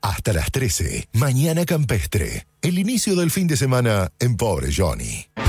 Hasta las 13, Mañana Campestre. El inicio del fin de semana en Pobre Johnny.